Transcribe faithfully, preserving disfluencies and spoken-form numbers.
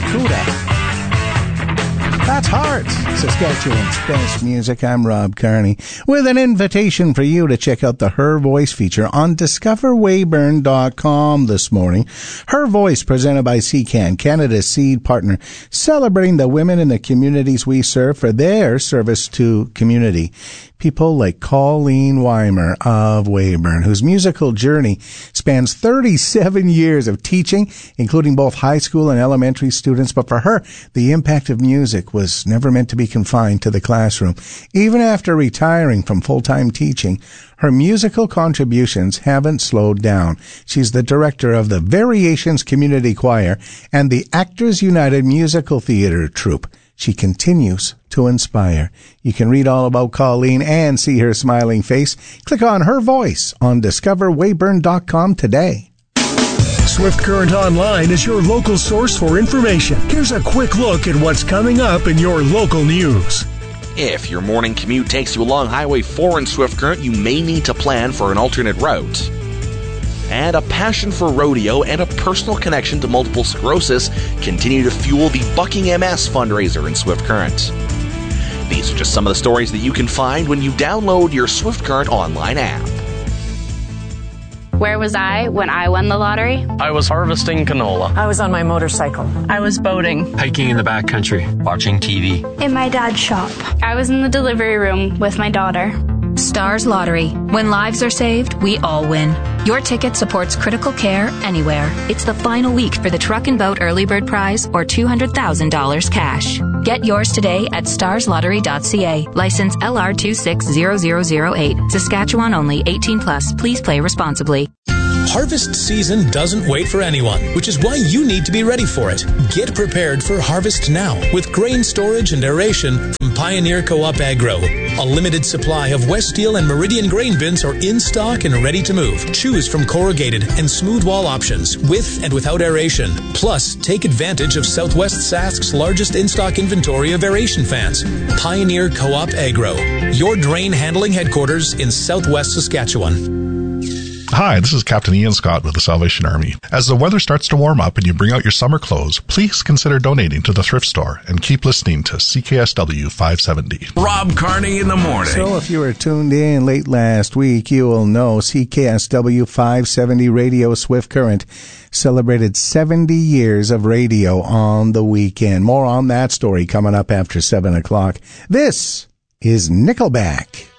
Barracuda. That's Heart, Saskatchewan's best music. I'm Rob Carney with an invitation for you to check out the Her Voice feature on discover weyburn dot com this morning. Her Voice, presented by C C A N, Canada's seed partner, celebrating the women in the communities we serve for their service to community. People like Colleen Weimer of Weyburn, whose musical journey spans thirty-seven years of teaching, including both high school and elementary students. But for her, the impact of music was never meant to be confined to the classroom. Even after retiring from full-time teaching, her musical contributions haven't slowed down. She's the director of the Variations Community Choir and the Actors United Musical Theatre Troupe. She continues to inspire. You can read all about Colleen and see her smiling face. Click on Her Voice on discover weyburn dot com today. Swift Current Online is your local source for information. Here's a quick look at what's coming up in your local news. If your morning commute takes you along Highway four in Swift Current, you may need to plan for an alternate route. And a passion for rodeo and a personal connection to multiple sclerosis continue to fuel the Bucking M S fundraiser in Swift Current. These are just some of the stories that you can find when you download your Swift Current online app. Where was I when I won the lottery? I was harvesting canola. I was on my motorcycle. I was boating. Hiking in the backcountry. Watching T V. In my dad's shop. I was in the delivery room with my daughter. Stars Lottery. When lives are saved, we all win. Your ticket supports critical care anywhere. It's the final week for the Truck and Boat Early Bird Prize or two hundred thousand dollars cash. Get yours today at stars lottery dot c a. License L R two six zero zero zero eight. Saskatchewan only. eighteen plus. Please play responsibly. Harvest season doesn't wait for anyone, which is why you need to be ready for it. Get prepared for harvest now with grain storage and aeration from Pioneer Co-op Agro. A limited supply of West Steel and Meridian grain bins are in stock and ready to move. Choose from corrugated and smooth wall options with and without aeration. Plus, take advantage of Southwest Sask's largest in-stock inventory of aeration fans. Pioneer Co-op Agro, your drain handling headquarters in Southwest Saskatchewan. Hi, this is Captain Ian Scott with the Salvation Army. As the weather starts to warm up and you bring out your summer clothes, please consider donating to the thrift store and keep listening to C K S W five seventy. Rob Carney in the morning. So if you were tuned in late last week, you will know C K S W five seventy Radio Swift Current celebrated seventy years of radio on the weekend. More on that story coming up after seven o'clock. This is Nickelback.